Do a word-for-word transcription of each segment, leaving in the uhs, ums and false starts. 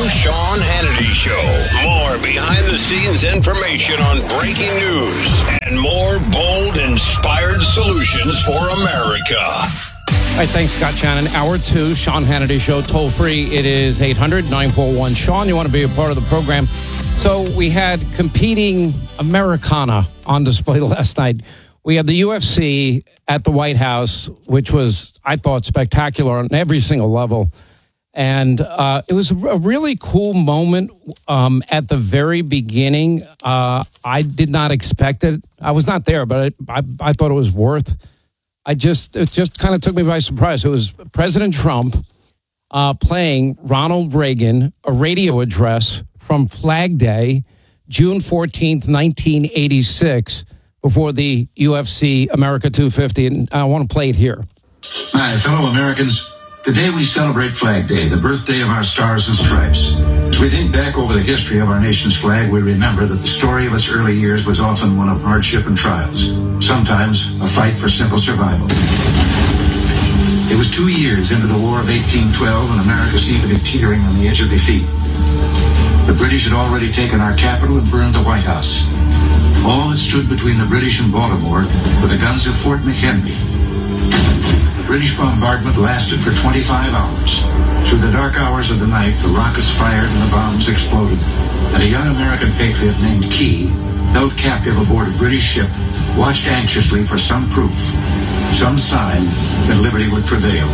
Sean Hannity Show. More behind-the-scenes information on breaking news and more bold, inspired solutions for America. All right, thanks, Scott Shannon. Hour two, Sean Hannity Show, toll free. It is eight hundred, nine four one, Sean. You want to be a part of the program. So we had competing Americana on display last night. We had the U F C at the White House, which was, I thought, spectacular on every single level. And uh, it was a really cool moment um, at the very beginning. Uh, I did not expect it. I was not there, but I, I, I thought it was worth. I just it just kind of took me by surprise. It was President Trump uh, playing Ronald Reagan, a radio address from Flag Day, June fourteenth, nineteen eighty-six, before the U F C America two fifty. And I want to play it here. Hi, fellow Americans. Today we celebrate Flag Day, the birthday of our stars and stripes. As we think back over the history of our nation's flag, we remember that the story of its early years was often one of hardship and trials, sometimes a fight for simple survival. It was two years into the War of eighteen twelve when America seemed to be teetering on the edge of defeat. The British had already taken our capital and burned the White House. All that stood between the British and Baltimore were the guns of Fort McHenry. The British bombardment lasted for twenty-five hours. Through the dark hours of the night, the rockets fired and the bombs exploded, and a young American patriot named Key, held captive aboard a British ship, watched anxiously for some proof, some sign that liberty would prevail.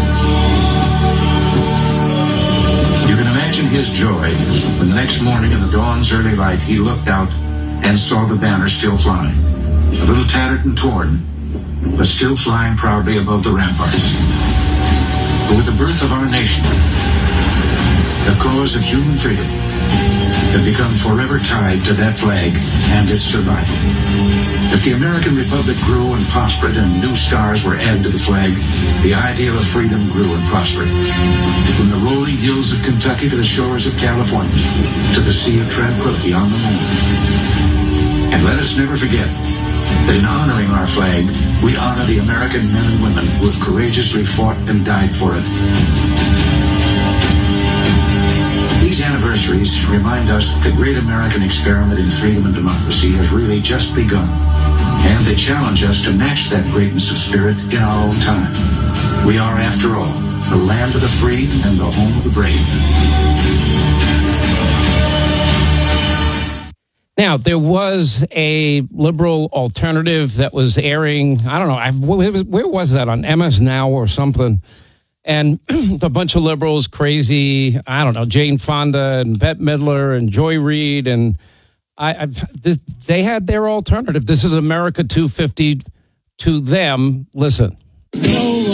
You can imagine his joy when the next morning in the dawn's early light he looked out and saw the banner still flying, a little tattered and torn, but still flying proudly above the ramparts. But with the birth of our nation, the cause of human freedom had become forever tied to that flag and its survival. As the American Republic grew and prospered and new stars were added to the flag, the ideal of freedom grew and prospered. From the rolling hills of Kentucky to the shores of California, to the Sea of Tranquility on the moon. And let us never forget that in honoring our flag, we honor the American men and women who have courageously fought and died for it. These anniversaries remind us that the great American experiment in freedom and democracy has really just begun, and they challenge us to match that greatness of spirit in our own time. We are, after all, the land of the free and the home of the brave. Now, there was a liberal alternative that was airing, I don't know, I, where was that, on M S Now or something? And a bunch of liberals, crazy, I don't know, Jane Fonda and Bette Midler and Joy Reid, and I, I've, this, they had their alternative. This is America two fifty to them. Listen.